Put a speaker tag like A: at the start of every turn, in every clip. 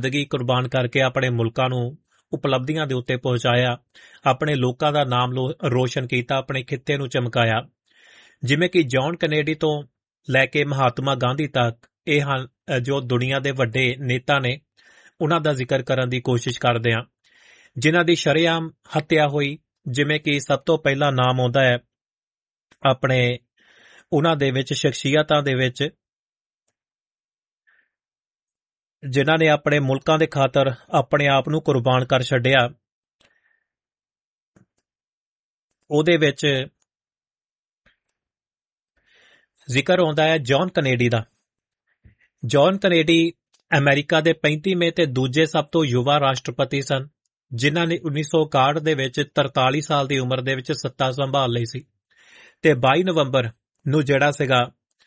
A: ਜ਼ਿੰਦਗੀ ਕੁਰਬਾਨ ਕਰਕੇ ਆਪਣੇ ਮੁਲਕਾਂ ਨੂੰ ਉਪਲਬਧੀਆਂ ਦੇ ਉੱਤੇ ਪਹੁੰਚਾਇਆ, ਆਪਣੇ ਲੋਕਾਂ ਦਾ ਨਾਮ ਰੋਸ਼ਨ ਕੀਤਾ, ਆਪਣੇ ਖਿੱਤੇ ਨੂੰ ਚਮਕਾਇਆ। ਜਿਵੇਂ ਕਿ ਜੌਨ ਕੈਨੇਡੀ ਤੋਂ ਲੈ ਕੇ ਮਹਾਤਮਾ ਗਾਂਧੀ ਤੱਕ ਇਹ ਹਨ ਜੋ ਦੁਨੀਆ ਦੇ ਵੱਡੇ ਨੇਤਾ ਨੇ, ਉਹਨਾਂ ਦਾ ਜ਼ਿਕਰ ਕਰਨ ਦੀ ਕੋਸ਼ਿਸ਼ ਕਰਦੇ ਹਾਂ, ਜਿਨ੍ਹਾਂ ਦੀ ਸ਼ਰੇਆਮ ਹੱਤਿਆ ਹੋਈ। ਜਿਵੇਂ ਕਿ ਸਭ ਤੋਂ ਪਹਿਲਾਂ ਨਾਮ ਆਉਂਦਾ ਹੈ ਆਪਣੇ ਉਹਨਾਂ ਦੇ ਵਿੱਚ ਸ਼ਖਸੀਅਤਾਂ ਦੇ ਵਿੱਚ ਜਿਨ੍ਹਾਂ ਨੇ ਆਪਣੇ ਮੁਲਕਾਂ ਦੇ ਖਾਤਰ ਆਪਣੇ ਆਪ ਨੂੰ ਕੁਰਬਾਨ ਕਰ ਛੱਡਿਆ। ਉਹਦੇ ਵਿੱਚ ਜ਼ਿਕਰ ਆਉਂਦਾ ਹੈ ਜੌਨ ਕੈਨੇਡੀ ਦਾ। ਜੌਨ ਕੈਨੇਡੀ ਅਮਰੀਕਾ ਦੇ 35ਵੇਂ ਤੇ ਦੂਜੇ ਸਭ ਤੋਂ ਯੁਵਾ ਰਾਸ਼ਟਰਪਤੀ ਸਨ, ਜਿਨ੍ਹਾਂ ਨੇ 1961 ਦੇ ਵਿੱਚ 43 ਸਾਲ ਦੀ ਉਮਰ ਦੇ ਵਿੱਚ ਸੱਤਾ ਸੰਭਾਲ ਲਈ ਸੀ। ਤੇ 22 ਨਵੰਬਰ ਨੂੰ ਜਿਹੜਾ ਸੀਗਾ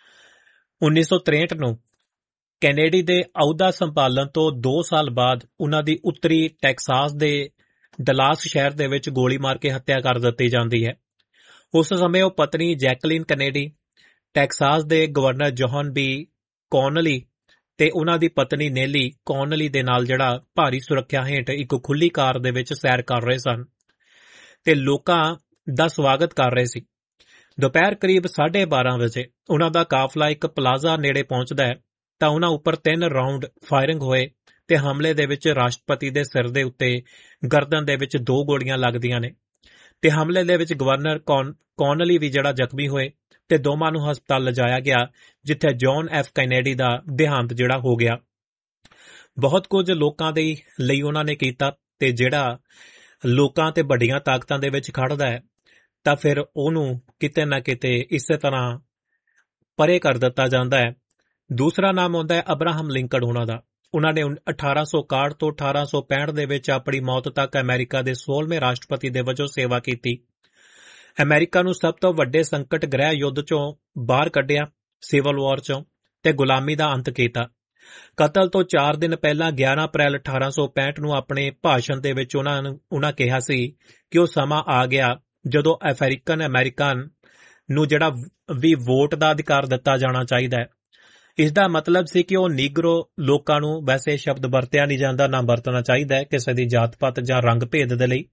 A: 1963 ਨੂੰ ਕੈਨੇਡੀ ਦੇ ਅਹੁਦਾ ਸੰਭਾਲਣ ਤੋਂ 2 ਸਾਲ ਬਾਅਦ ਉਹਨਾਂ ਦੀ ਉੱਤਰੀ ਟੈਕਸਾਸ ਦੇ ਡਲਾਸ ਸ਼ਹਿਰ ਦੇ ਵਿੱਚ ਗੋਲੀ ਮਾਰ ਕੇ ਹੱਤਿਆ ਕਰ ਦਿੱਤੀ ਜਾਂਦੀ ਹੈ। ਉਸ ਸਮੇਂ ਉਹ ਪਤਨੀ ਜੈਕਲਿਨ ਕੈਨੇਡੀ, ਟੈਕਸਾਸ ਦੇ ਗਵਰਨਰ ਜੌਨ ਬੀ ਕੌਨਲੀ ਤੇ ਉਹਨਾਂ ਦੀ ਪਤਨੀ ਨੇਲੀ ਕੌਨਲੀ ਦੇ ਨਾਲ ਜਿਹੜਾ ਭਾਰੀ ਸੁਰੱਖਿਆ ਹੇਠ ਇੱਕ ਖੁੱਲੀ ਕਾਰ ਦੇ ਵਿੱਚ ਸੈਰ ਕਰ ਰਹੇ ਸਨ ਤੇ ਲੋਕਾਂ ਦਾ ਸਵਾਗਤ ਕਰ ਰਹੇ ਸੀ। ਦੁਪਹਿਰ ਕਰੀਬ 12:30 ਵਜੇ ਉਹਨਾਂ ਦਾ ਕਾਫਲਾ ਇੱਕ ਪਲਾਜ਼ਾ ਨੇੜੇ ਪਹੁੰਚਦਾ ਹੈ ਤਾਂ ਉਹਨਾਂ ਉੱਪਰ 3 ਰਾਉਂਡ ਫਾਇਰਿੰਗ ਹੋਏ ਤੇ ਹਮਲੇ ਦੇ ਵਿੱਚ ਰਾਸ਼ਟਰਪਤੀ ਦੇ ਸਿਰ ਦੇ ਉੱਤੇ ਗਰਦਨ ਦੇ ਵਿੱਚ 2 ਗੋਲੀਆਂ ਲੱਗਦੀਆਂ ਨੇ ਤੇ ਹਮਲੇ ਦੇ ਵਿੱਚ ਗਵਰਨਰ ਕੌਨਲੀ ਵੀ ਜਿਹੜਾ ਜ਼ਖਮੀ ਹੋਏ ਤੇ ਦੋਵਾਂ ਨੂੰ ਹਸਪਤਾਲ ਲਿਜਾਇਆ ਗਿਆ, ਜਿੱਥੇ ਜੌਨ ਐਫ ਕੈਨੇਡੀ ਦਾ ਦੇਹਾਂਤ ਜਿਹੜਾ ਹੋ ਗਿਆ। ਬਹੁਤ ਕੁਝ ਲੋਕਾਂ ਦੇ ਲਈ ਉਹਨਾਂ ਨੇ ਕੀਤਾ ਤੇ ਜਿਹੜਾ ਲੋਕਾਂ ਤੇ ਵੱਡੀਆਂ ਤਾਕਤਾਂ ਦੇ ਵਿੱਚ ਖੜਦਾ ਹੈ ਤਾਂ ਫਿਰ ਉਹਨੂੰ ਕਿਤੇ ਨਾ ਕਿਤੇ ਇਸੇ ਤਰ੍ਹਾਂ ਪਰੇ ਕਰ ਦਿੱਤਾ ਜਾਂਦਾ ਹੈ। ਦੂਸਰਾ ਨਾਮ ਆਉਂਦਾ ਹੈ ਅਬਰਾਹਮ ਲਿੰਕਨ ਉਹਨਾਂ ਦਾ। ਉਹਨਾਂ ਨੇ 1861 ਤੋਂ 1865 ਦੇ ਵਿੱਚ ਆਪਣੀ ਮੌਤ ਤੱਕ ਅਮਰੀਕਾ ਦੇ 16ਵੇਂ ਰਾਸ਼ਟਰਪਤੀ ਦੇ ਵਜੋਂ ਸੇਵਾ ਕੀਤੀ। ਅਮਰੀਕਾ ਨੂੰ ਸਭ ਤੋਂ ਵੱਡੇ ਸੰਕਟ ਗ੍ਰਹਿ ਯੁੱਧ ਚੋਂ ਬਾਹਰ ਕੱਢਿਆ, ਸਿਵਲ ਵਾਰ ਚੋਂ, ਤੇ ਗੁਲਾਮੀ ਦਾ ਅੰਤ ਕੀਤਾ। ਕਤਲ ਤੋਂ 4 ਦਿਨ ਪਹਿਲਾਂ 11 ਅਪ੍ਰੈਲ 1865 ਨੂੰ ਆਪਣੇ ਭਾਸ਼ਣ ਦੇ ਵਿੱਚ ਉਹਨਾਂ ਕਿਹਾ ਸੀ ਕਿ ਉਹ ਸਮਾਂ ਆ ਗਿਆ ਜਦੋਂ ਅਫਰੀਕਨ ਅਮਰੀਕਨ ਨੂੰ ਜਿਹੜਾ ਵੀ ਵੋਟ ਦਾ ਅਧਿਕਾਰ ਦਿੱਤਾ ਜਾਣਾ ਚਾਹੀਦਾ ਹੈ। ਇਸ ਦਾ ਮਤਲਬ ਸੀ ਕਿ ਉਹ ਨੀਗਰੋ ਲੋਕਾਂ ਨੂੰ, ਵੈਸੇ ਸ਼ਬਦ ਵਰਤਿਆ ਨਹੀਂ ਜਾਂਦਾ, ਨਾ ਵਰਤਣਾ ਚਾਹੀਦਾ ਹੈ ਕਿਸੇ ਦੀ ਜਾਤ-ਪਾਤ ਜਾਂ ਰੰਗ ਭੇਦ ਦੇ ਲਈ।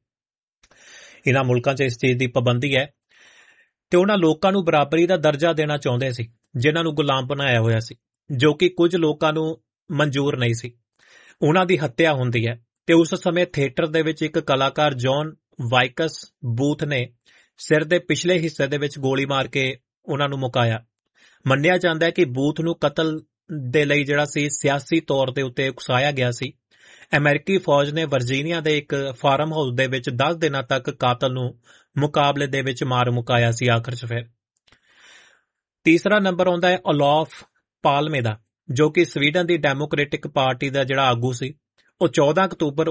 A: ਇਹਨਾਂ ਮੁਲਕਾਂ 'ਚ ਇਸ ਚੀਜ਼ ਦੀ ਪਾਬੰਦੀ ਹੈ ਤੇ ਉਹਨਾਂ ਲੋਕਾਂ ਨੂੰ ਬਰਾਬਰੀ ਦਾ ਦਰਜਾ ਦੇਣਾ ਚਾਹੁੰਦੇ ਸੀ ਜਿਨ੍ਹਾਂ ਨੂੰ ਗੁਲਾਮ ਬਣਾਇਆ ਹੋਇਆ ਸੀ, ਜੋ ਕਿ ਕੁਝ ਲੋਕਾਂ ਨੂੰ ਮਨਜ਼ੂਰ ਨਹੀਂ ਸੀ। ਉਹਨਾਂ ਦੀ ਹੱਤਿਆ ਹੁੰਦੀ ਹੈ ਤੇ ਉਸ ਸਮੇਂ ਥੀਏਟਰ ਦੇ ਵਿੱਚ ਇੱਕ ਕਲਾਕਾਰ ਜੌਨ ਵਾਈਕਸ ਬੂਥ ਨੇ ਸਿਰ ਦੇ ਪਿਛਲੇ ਹਿੱਸੇ ਦੇ ਵਿੱਚ ਗੋਲੀ ਮਾਰ ਕੇ ਉਹਨਾਂ ਨੂੰ ਮੁਕਾਇਆ। ਮੰਨਿਆ ਜਾਂਦਾ ਹੈ ਕਿ ਬੂਥ ਨੂੰ ਕਤਲ ਦੇ ਲਈ ਜਿਹੜਾ ਸੀ ਸਿਆਸੀ ਤੌਰ ਦੇ ਉੱਤੇ ਉਕਸਾਇਆ ਗਿਆ ਸੀ। ਅਮਰੀਕੀ ਫੌਜ ਨੇ ਵਰਜੀਨੀਆ ਦੇ ਇੱਕ ਫਾਰਮ ਹਾਊਸ ਦੇ ਵਿੱਚ 10 ਦਿਨਾਂ ਤੱਕ ਕਾਤਲ ਨੂੰ ਮੁਕਾਬਲੇ ਦੇ ਵਿੱਚ ਮਾਰ ਮੁਕਾਇਆ ਸੀ ਆਖਰ 'ਚ। ਫਿਰ ਤੀਸਰਾ ਨੰਬਰ ਆਉਂਦਾ ਹੈ ਓਲੋਫ ਪਾਲਮੇ ਦਾ, ਜੋ ਕਿ ਸਵੀਡਨ ਦੀ ਡੈਮੋਕ੍ਰੈਟਿਕ ਪਾਰਟੀ ਦਾ ਜਿਹੜਾ ਆਗੂ ਸੀ। ਉਹ 14 ਅਕਤੂਬਰ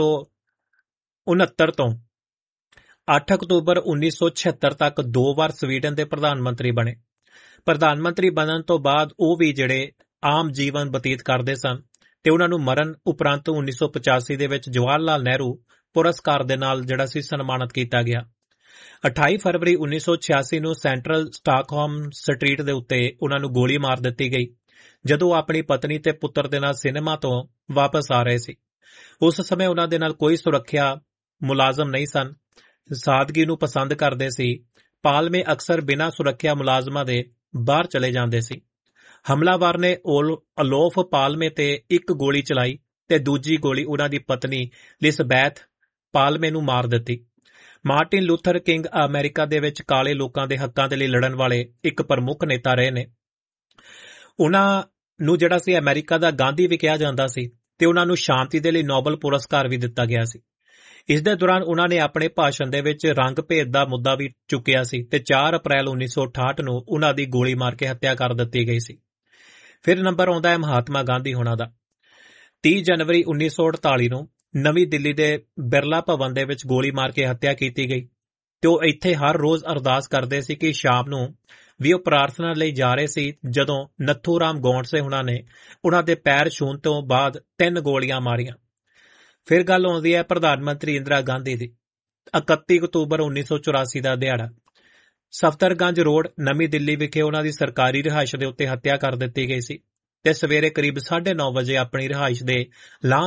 A: 1969 ਤੋਂ 8 ਅਕਤੂਬਰ 1976 ਤੱਕ 2 ਵਾਰ ਸਵੀਡਨ ਦੇ ਪ੍ਰਧਾਨ ਮੰਤਰੀ ਬਣੇ। ਪ੍ਰਧਾਨ ਮੰਤਰੀ ਬਣਨ ਤੋਂ ਬਾਅਦ ਉਹ ਵੀ ਜਿਹੜੇ ਆਮ ਜੀਵਨ ਬਤੀਤ ਕਰਦੇ ਸਨ ਤੇ ਉਹਨਾਂ ਨੂੰ ਮਰਨ ਉਪਰੰਤ 1985 ਦੇ ਵਿੱਚ ਜਵਾਹਰ ਲਾਲ ਨਹਿਰੂ ਪੁਰਸਕਾਰ ਦੇ ਨਾਲ ਜਿਹੜਾ ਸੀ ਸਨਮਾਨਿਤ ਕੀਤਾ ਗਿਆ। 28 ਫਰਵਰੀ 1986 ਨੂੰ ਸੈਂਟਰਲ ਸਟਾਕਹੋਮ ਸਟਰੀਟ ਦੇ ਉੱਤੇ ਉਹਨਾਂ ਨੂੰ ਗੋਲੀ ਮਾਰ ਦਿੱਤੀ ਗਈ ਜਦੋਂ ਆਪਣੀ ਪਤਨੀ ਤੇ ਪੁੱਤਰ ਦੇ ਨਾਲ ਸਿਨੇਮਾ ਤੋਂ ਵਾਪਸ ਆ ਰਹੇ ਸੀ। ਉਸ ਸਮੇਂ ਉਹਨਾਂ ਦੇ ਨਾਲ ਕੋਈ ਸੁਰੱਖਿਆ ਮੁਲਾਜ਼ਮ ਨਹੀਂ ਸਨ, ਸਾਦਗੀ ਨੂੰ ਪਸੰਦ ਕਰਦੇ ਸੀ। ਪਾਲਮੇ ਅਕਸਰ ਬਿਨਾਂ ਸੁਰੱਖਿਆ ਮੁਲਾਜ਼ਮਾਂ ਦੇ ਬਾਹਰ ਚਲੇ ਜਾਂਦੇ ਸੀ। ਹਮਲਾਵਰ ਨੇ ਓਲੋਫ ਪਾਲਮੇ ਤੇ ਇੱਕ ਗੋਲੀ ਚਲਾਈ ਤੇ ਦੂਜੀ ਗੋਲੀ ਉਹਨਾਂ ਦੀ ਪਤਨੀ ਲਿਸਬੈਥ ਪਾਲਮੇ ਨੂੰ ਮਾਰ ਦਿੱਤੀ। ਮਾਰਟਿਨ ਲੂਥਰ ਕਿੰਗ ਅਮਰੀਕਾ ਦੇ ਵਿੱਚ ਕਾਲੇ ਲੋਕਾਂ ਦੇ ਹੱਕਾਂ ਦੇ ਲਈ ਲੜਨ ਵਾਲੇ ਇੱਕ ਪ੍ਰਮੁੱਖ ਨੇਤਾ ਰਹੇ ਨੇ। ਉਹਨਾਂ ਨੂੰ ਜਿਹੜਾ ਸੀ ਅਮਰੀਕਾ ਦਾ ਗਾਂਧੀ ਵੀ ਕਿਹਾ ਜਾਂਦਾ ਸੀ ਤੇ ਉਹਨਾਂ ਨੂੰ ਸ਼ਾਂਤੀ ਦੇ ਲਈ ਨੋਬਲ ਪੁਰਸਕਾਰ ਵੀ ਦਿੱਤਾ ਗਿਆ ਸੀ। ਇਸ ਦੇ ਦੌਰਾਨ ਉਹਨਾਂ ਨੇ ਆਪਣੇ ਭਾਸ਼ਣ ਦੇ ਵਿੱਚ ਰੰਗ ਭੇਦ ਦਾ ਮੁੱਦਾ ਵੀ ਚੁੱਕਿਆ ਸੀ ਤੇ 4 ਅਪ੍ਰੈਲ 1968 ਨੂੰ ਉਹਨਾਂ ਦੀ ਗੋਲੀ ਮਾਰ ਕੇ ਹੱਤਿਆ ਕਰ ਦਿੱਤੀ ਗਈ ਸੀ। ਫਿਰ ਨੰਬਰ ਆਉਂਦਾ ਹੈ ਮਹਾਤਮਾ ਗਾਂਧੀ ਹੋਣਾ ਦਾ। 30 ਜਨਵਰੀ 1948 ਨੂੰ ਨਵੀਂ ਦਿੱਲੀ ਦੇ ਬਿਰਲਾ ਭਵਨ ਦੇ ਵਿੱਚ ਗੋਲੀ ਮਾਰ ਕੇ ਹੱਤਿਆ ਕੀਤੀ ਗਈ ਤੇ ਉਹ ਇੱਥੇ ਹਰ ਰੋਜ਼ ਅਰਦਾਸ ਕਰਦੇ ਸੀ ਕਿ ਸ਼ਾਮ ਨੂੰ ਵੀ ਉਹ ਪ੍ਰਾਰਥਨਾ ਲਈ ਜਾ ਰਹੇ ਸੀ ਜਦੋਂ ਨੱਥੂ ਰਾਮ ਗੌਂਡਸੇ ਉਹਨਾਂ ਨੇ ਉਹਨਾਂ ਦੇ ਪੈਰ ਛੂਹਣ ਤੋਂ ਬਾਅਦ 3 ਗੋਲੀਆਂ ਮਾਰੀਆਂ। ਫਿਰ ਗੱਲ ਆਉਂਦੀ ਹੈ ਪ੍ਰਧਾਨ ਮੰਤਰੀ ਇੰਦਰਾ ਗਾਂਧੀ ਦੀ। 31 ਅਕਤੂਬਰ 1984 ਦਾ ਦਿਹਾੜਾ, ਸਫਦਰਗੰਜ ਰੋਡ ਨਵੀਂ ਦਿੱਲੀ ਵਿਖੇ ਉਹਨਾਂ ਦੀ ਸਰਕਾਰੀ ਰਿਹਾਇਸ਼ ਦੇ ਉੱਤੇ ਹੱਤਿਆ ਕਰ ਦਿੱਤੀ ਗਈ ਸੀ ਤੇ ਸਵੇਰੇ ਕਰੀਬ 9:30 ਵਜੇ ਆਪਣੀ ਰਿਹਾਇਸ਼ ਦੇ